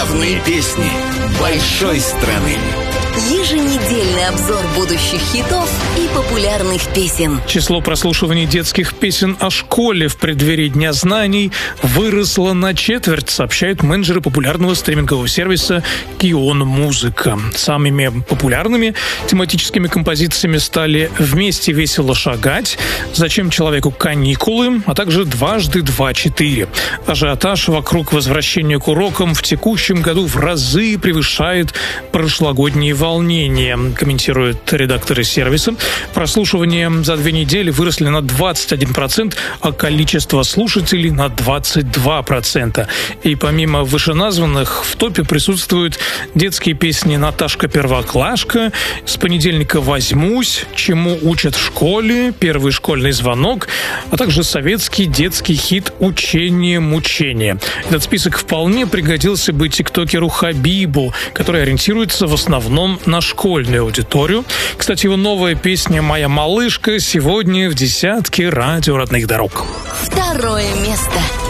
Главные песни большой страны. Еженедельный обзор будущих хитов и популярных песен. Число прослушиваний детских песен о школе в преддверии Дня знаний выросло на четверть, сообщают менеджеры популярного стримингового сервиса Kion Музыка. Самыми популярными тематическими композициями стали «Вместе весело шагать», «Зачем человеку каникулы», а также «Дважды два 4». Ажиотаж вокруг возвращения к урокам в текущем году в разы превышает прошлогодние волнения, комментируют редакторы сервиса. Прослушивания за 2 недели выросли на 21%, а количество слушателей на 22%. И помимо вышеназванных, в топе присутствуют детские песни «Наташка Первоклашка», «С понедельника возьмусь», «Чему учат в школе», «Первый школьный звонок», а также советский детский хит «Учение, мучение». Этот список вполне пригодился бы тиктокеру Хабибу, который ориентируется в основном на школьную аудиторию. Кстати, его новая песня «Моя малышка» сегодня в десятке радио родных дорог. Второе место.